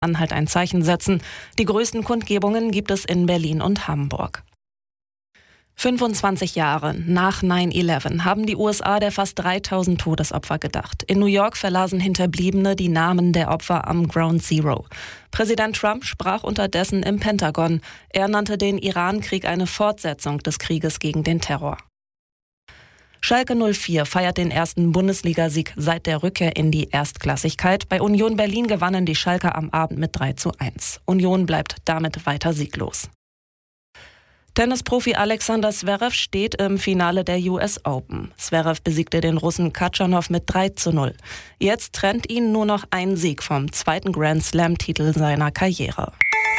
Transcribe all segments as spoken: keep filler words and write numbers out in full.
Anhalt ein Zeichen setzen. Die größten Kundgebungen gibt es in Berlin und Hamburg. fünfundzwanzig Jahre nach nine eleven haben die U S A der fast dreitausend Todesopfer gedacht. In New York verlasen Hinterbliebene die Namen der Opfer am Ground Zero. Präsident Trump sprach unterdessen im Pentagon. Er nannte den Iran-Krieg eine Fortsetzung des Krieges gegen den Terror. Schalke null vier feiert den ersten Bundesligasieg seit der Rückkehr in die Erstklassigkeit. Bei Union Berlin gewannen die Schalker am Abend mit drei zu eins. Union bleibt damit weiter sieglos. Tennisprofi Alexander Zverev steht im Finale der U S Open. Zverev besiegte den Russen Katschanov mit drei zu null. Jetzt trennt ihn nur noch ein Sieg vom zweiten Grand-Slam-Titel seiner Karriere.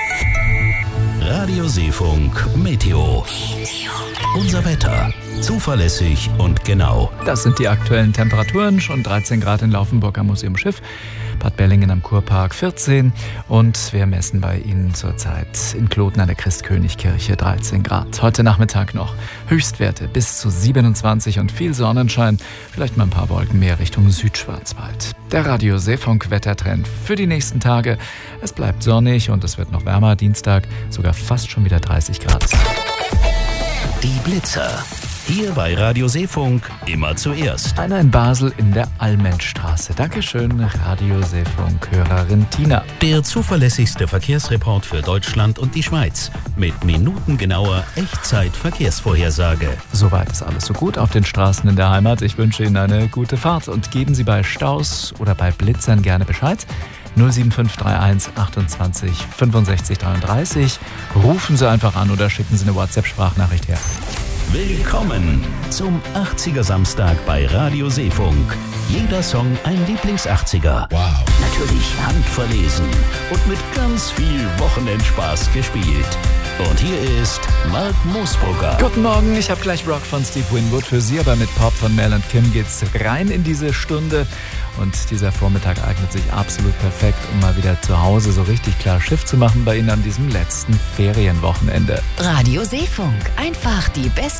Radio Seefunk Meteo. Unser Wetter. Zuverlässig und genau. Das sind die aktuellen Temperaturen. Schon dreizehn Grad in Laufenburg am Museum Schiff, Bad Berlingen am Kurpark vierzehn und wir messen bei Ihnen zurzeit in Kloten an der Christkönigkirche dreizehn Grad. Heute Nachmittag noch Höchstwerte bis zu siebenundzwanzig und viel Sonnenschein, vielleicht mal ein paar Wolken mehr Richtung Südschwarzwald. Der Radio Seefunk Wettertrend für die nächsten Tage. Es bleibt sonnig und es wird noch wärmer. Dienstag sogar fast schon wieder dreißig Grad. Die Blitzer. Hier bei Radio Seefunk immer zuerst. Einer in Basel in der Allmenstraße. Dankeschön, Radio Seefunk-Hörerin Tina. Der zuverlässigste Verkehrsreport für Deutschland und die Schweiz. Mit minutengenauer Echtzeit-Verkehrsvorhersage. Soweit ist alles so gut auf den Straßen in der Heimat. Ich wünsche Ihnen eine gute Fahrt und geben Sie bei Staus oder bei Blitzern gerne Bescheid. null sieben fünf drei eins achtundzwanzig fünfundsechzig dreiunddreißig. Rufen Sie einfach an oder schicken Sie eine WhatsApp-Sprachnachricht her. Willkommen zum achtziger Samstag bei Radio Seefunk. Jeder Song ein Lieblings-achtziger. Wow. Natürlich handverlesen und mit ganz viel Wochenendspaß gespielt. Und hier ist Mark Moosbrugger. Guten Morgen, ich habe gleich Rock von Steve Winwood für Sie, aber mit Pop von Mel und Kim geht's rein in diese Stunde. Und dieser Vormittag eignet sich absolut perfekt, um mal wieder zu Hause so richtig klar Schiff zu machen bei Ihnen an diesem letzten Ferienwochenende. Radio Seefunk, einfach die beste